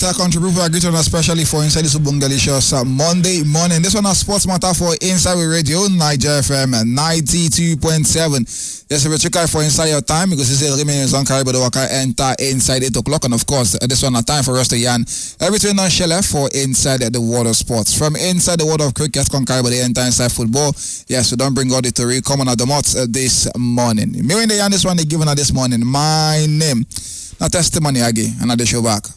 other country people are greeting especially for Inside this Ubungalicious Monday morning. This one is Sports Matter for Inside with Radio Niger FM 92.7. Yes, we're checking for Inside your time because it's remains on Caribou the Waka enter inside 8 o'clock, and of course this one a time for us to yarn everything on Shelle for Inside the world of sports. From inside the world of cricket, Caribou the enter inside football. Yes, we don't bring all the theory coming at the mouth this morning. Me when they yarn this one they given us this morning. My name. Now testimony again, and the show back.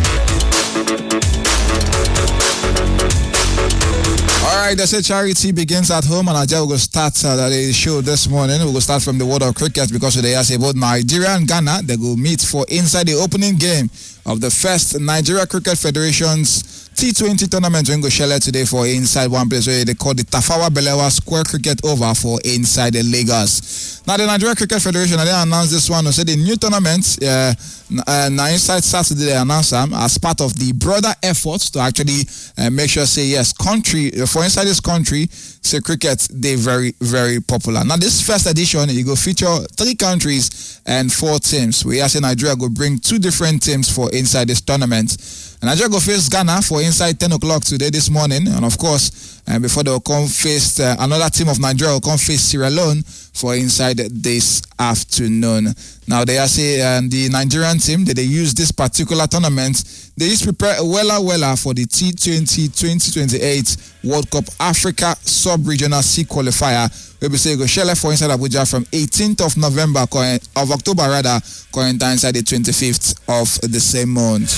Alright, they say charity begins at home, and I will start the show this morning. We will start from the world of cricket because they ask about Nigeria and Ghana. They will meet for inside the opening game of the first Nigeria Cricket Federation's T20 tournament. We go share today for inside one place where they call the Tafawa Balewa Square Cricket Over for inside the Lagos. Now the Nigeria Cricket Federation, they announced this one. They said the new tournament, now inside Saturday they announced them as part of the broader efforts to actually make sure say yes, country for inside this country, say cricket they very very popular. Now this first edition, you go feature 3 countries and 4 teams. We are saying Nigeria go bring 2 different teams for inside this tournament. And Nigeria go face Ghana for inside 10 o'clock today this morning, and of course before they will come face another team of Nigeria will come face Sierra Leone for inside this afternoon. Now they are saying the Nigerian team that they use this particular tournament, they used to prepare well for the T20 2028 World Cup Africa Sub-Regional C qualifier. We will say go share for inside Abuja from 18th of October going down inside the 25th of the same month.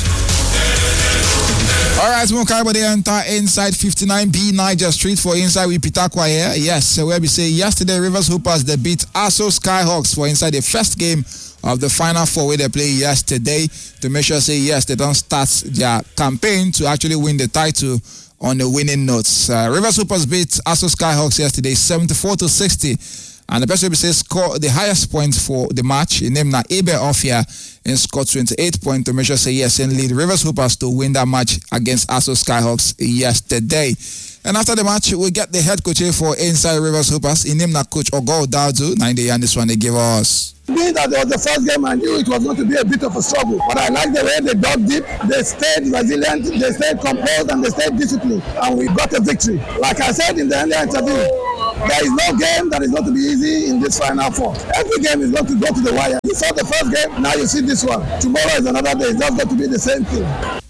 Alright, we'll carry the enter inside 59B Niger Street for inside with Pitakwa here. Yes, so where we say yesterday Rivers Hoopers they beat Aso Skyhawks for inside the first game of the Final Four where they play yesterday to make sure say yes they don't start their campaign to actually win the title on the winning notes. Rivers Hoopers beat Aso Skyhawks yesterday 74-60. And the person will say score the highest point for the match. He named Ebe Ofia and scored 28 points to measure say yes and lead Rivers Hoopers to win that match against Aso Skyhawks yesterday. And after the match, we get the head coach here for inside Rivers Hoopers. He named Coach Ogo Daudu. 90 and this one they give us. Being that it was the first game, I knew it was going to be a bit of a struggle. But I like the way they dug deep, they stayed resilient, they stayed composed, and they stayed disciplined. And we got a victory. Like I said in the earlier interview, there is no game that is going to be easy in this Final Four. Every game is going to go to the wire. You saw the first game, now you see this one. Tomorrow is another day. It's just going to be the same thing.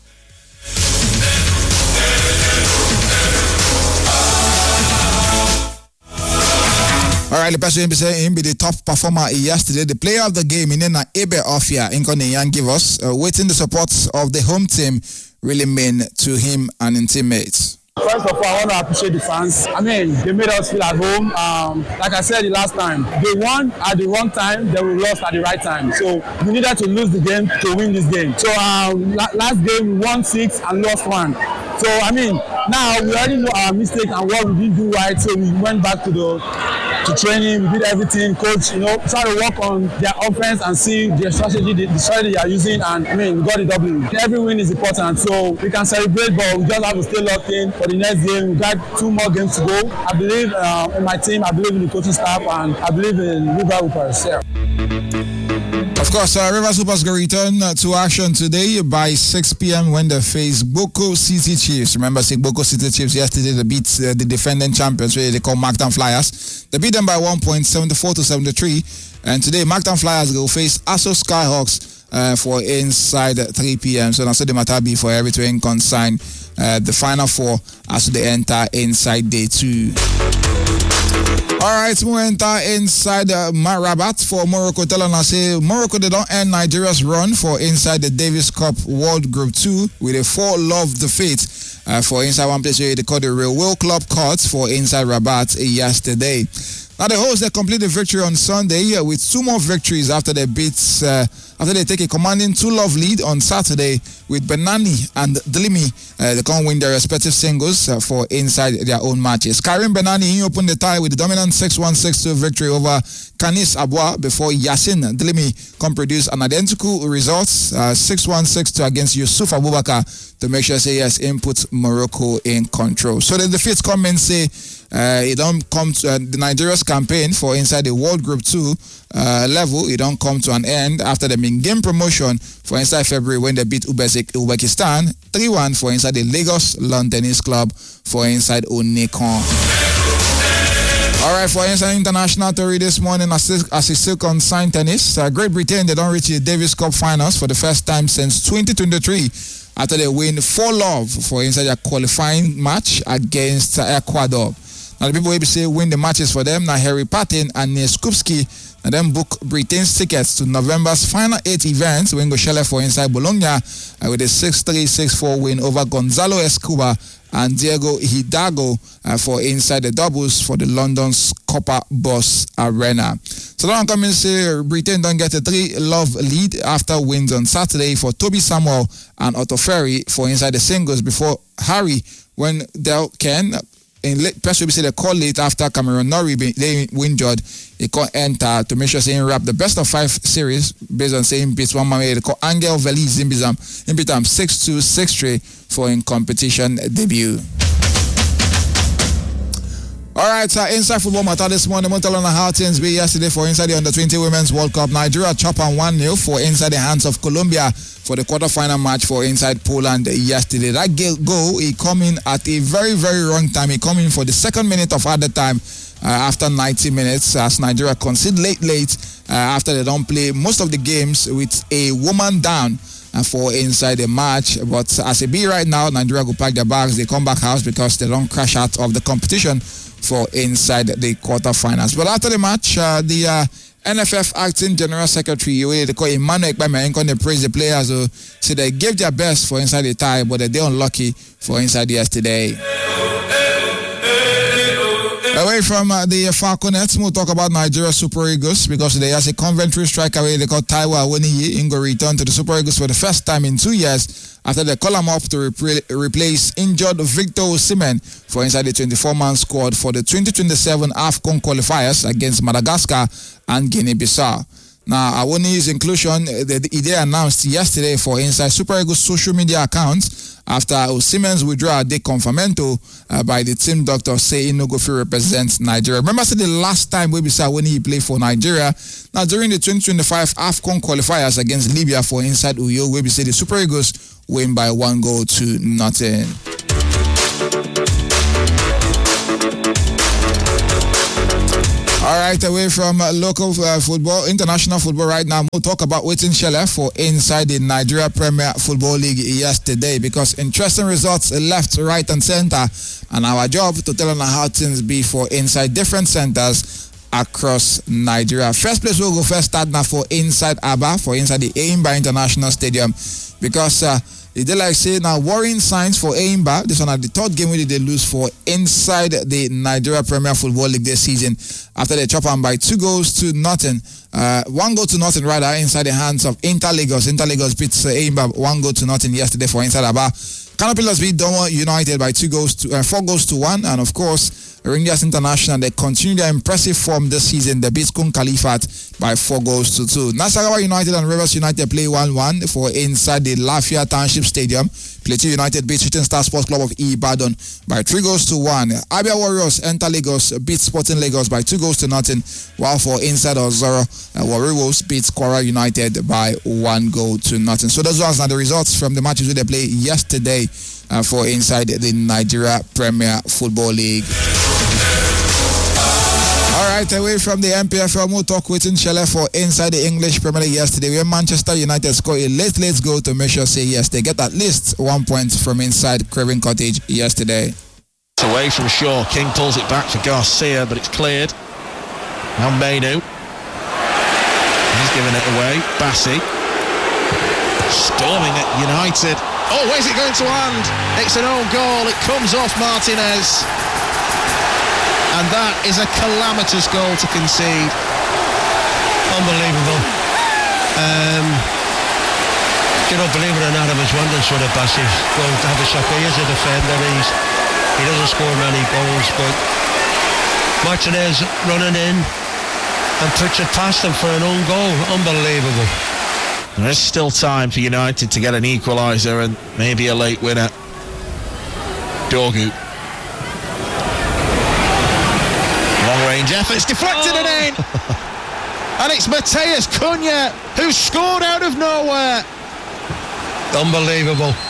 Alright, the person him be the top performer yesterday. The player of the game, Inena Ebe Ofia, Inkoneyan give us, waiting the support of the home team really mean to him and his teammates. First of all, I want to appreciate the fans. I mean, they made us feel at home. Like I said the last time, they won at the wrong time, they were lost at the right time. So we needed to lose the game to win this game. So last game, we won 6 and lost 1. So, I mean, now we already know our mistake and what we didn't do right. So we went back to training, we did everything. Coach, try to work on their offense and see their strategy, the strategy they are using, and I mean, we got the W. Every win is important, so we can celebrate, but we just have to stay locked in for the next game. We got 2 more games to go. I believe in my team, I believe in the coaching staff, and I believe in Rivers Hoopers. Yeah. Of course, Rivers Hoopers will return to action today by 6 p.m. when they face Boko City Chiefs. Remember, Boko City Chiefs yesterday they beat the defending champions, where they call Marktown Flyers. They beat them by 1 point, 74-73. And today, Marktown Flyers will face Aso Skyhawks for inside 3 p.m. So that's the matter be for everything concerned the Final Four as they enter inside day 2. Alright, we enter inside Rabat for Morocco. Telling us say Morocco they don't end Nigeria's run for inside the Davis Cup World Group 2 with a 4-love defeat for inside one place where they call the Real Will Club Courts for inside Rabat yesterday. Now the hosts they complete the victory on Sunday with 2 more victories after they take a commanding 2-love lead on Saturday with Benani and Dlimi. They can't win their respective singles for inside their own matches. Karim Benani he opened the tie with the dominant 6-1, 6-2 victory over Kanis Abwa before Yassin Dlimi can produce an identical result 6-1, 6-2 against Yusuf Abubakar to make sure say yes, input Morocco in control. So the defeats come and say it don't come to the Nigeria's campaign for inside the World Group 2 level. It don't come to an end after they in-game promotion for inside February when they beat Uzbekistan 3-1 for inside the Lagos Lawn Tennis Club for inside Onekon. All right, for inside international story this morning, as it still concerns tennis, Great Britain, they don't reach the Davis Cup finals for the first time since 2023 after they win 4-0 for inside their qualifying match against Ecuador. Now the people will say win the matches for them. Now Harry Patin and Neil Skupski and then book Britain's tickets to November's final 8 events when go shell for inside Bologna with a 6-3, 6-4 win over Gonzalo Escobar and Diego Hidalgo for inside the doubles for the London's Copper Bus Arena. So don't come and say Britain don't get a 3-love lead after wins on Saturday for Toby Samuel and Otto Ferry for inside the singles before Harry when Del Ken in late press we say they call late after Cameron Norrie they injured. He can't enter to make sure saying wrap the best of 5 series based on saying beats one man they call Angel Veliz in Bitam 6-2, 6-3 for in competition debut. Alright, so inside football matter this morning, we'll tell on how things be yesterday for inside the Under-20 Women's World Cup. Nigeria chop on 1-0 for inside the hands of Colombia for the quarter-final match for inside Poland yesterday. That goal, he come in at a very, very wrong time. He come in for the second minute of added time after 90 minutes as Nigeria concede late after they don't play most of the games with a woman down for inside the match. But as it be right now, Nigeria go pack their bags, they come back house because they don't crash out of the competition for inside the quarterfinals. But after the match, the NFF acting general secretary, they call Emmanuel Ekpeme, they praise the players who say they gave their best for inside the tie, but they're unlucky for inside yesterday. Away from the Falconets, we'll talk about Nigeria Super Eagles because they has a Coventry striker they call Taiwo Awoniyi. Ingo return to the Super Eagles for the first time in 2 years after they call him up to replace injured Victor Osimhen for inside the 24-man squad for the 2027 AFCON qualifiers against Madagascar and Guinea-Bissau. Now, Awoniyi's inclusion, they announced yesterday for inside Super Eagles social media accounts after Osimhen's withdrawal, they confirmento by the team doctor saying no go fit represent Nigeria. Remember, I said the last time we saw when he played for Nigeria. Now, during the 2025 AFCON qualifiers against Libya for inside Uyo, we say the Super Eagles win by 1-0. All right, away from local football, international football right now, we'll talk about waiting Shelle for inside the Nigeria Premier Football League yesterday because interesting results left, right and center, and our job to tell them how things be for inside different centers across Nigeria. First place we'll go first start now for inside Aba, for inside the Eimba International Stadium because it did like say now worrying signs for Eimba. This one at the third game where they lose for inside the Nigeria Premier Football League this season after they chop on by 2-0 1-0 rather inside the hands of Inter Lagos. Inter Lagos beats Eimba 1-0 yesterday for inside Aba. Canopilas beat Domo United by 4-1, and of course Rangers International, they continue their impressive form this season. They beat Kun Khalifat by 4-2. Nasarawa United and Rivers United play 1-1 for inside the Lafia Township Stadium. Plateau United beat Shooting Star Sports Club of Ibadan by 3-1. Abia Warriors enter Lagos, beat Sporting Lagos by 2-0, while for inside Ozoro, Warriors beat Kwara United by 1-0. So those are the results from the matches they played yesterday for inside the Nigeria Premier Football League. Alright, away from the MPFL, we'll talk with Shelle for inside the English Premier League yesterday, where Manchester United scored a late goal to make sure say yes, they get at least 1 point from inside Craven Cottage yesterday. Away from Shaw, King pulls it back for Garcia, but it's cleared. Now Mainu. He's giving it away. Bassi. Storming at United. Oh, where's it going to land? It's an own goal. It comes off Martinez. And that is a calamitous goal to concede. Unbelievable. Believe it or not, I was wondering sort of Bassi's going to have a shot. He is a defender. He doesn't score many goals, but Martinez running in and puts it past him for an own goal. Unbelievable. There is still time for United to get an equaliser and maybe a late winner. Dorgu. Long range efforts deflected and in. and it's Matheus Cunha who scored out of nowhere. Unbelievable.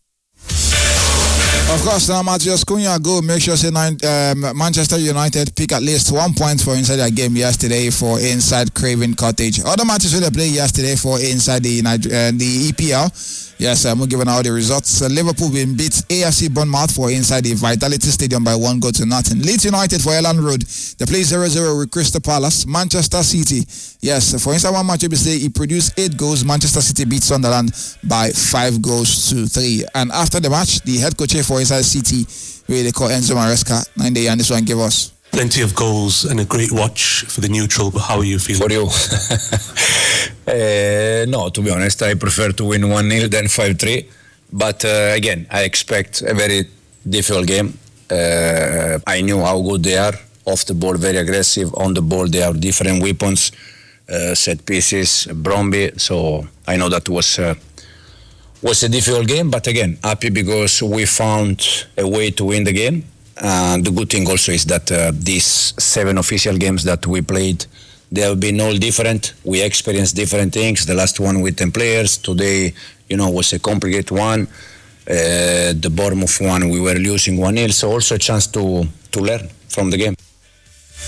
Of course, now Matheus Cunha goal make sure say Manchester United pick at least 1 point for inside that game yesterday for inside Craven Cottage. Other matches they played yesterday for inside the EPL. Yes, I'm giving out the results. Liverpool been beat AFC Bournemouth for inside the Vitality Stadium by 1-0. Leeds United for Elland Road. They play 0-0 with Crystal Palace. Manchester City. Yes, for inside one match, we say he produced 8 goals. Manchester City beat Sunderland by 5-3. And after the match, the head coach for inside City, where they call Enzo Maresca, 9 day, and this one give us. Plenty of goals and a great watch for the neutral, but how are you feeling? For you? No, to be honest, I prefer to win 1-0 than 5-3. But again, I expect a very difficult game. I knew how good they are. Off the ball, very aggressive. On the ball, they have different weapons, set pieces, Bromby. So I know that was a difficult game. But again, happy because we found a way to win the game. And the good thing also is that these 7 official games that we played, they have been all different. We experienced different things. The last one with 10 players. Today, was a complicated one. The Bournemouth one, we were losing 1-0. So also a chance to learn from the game.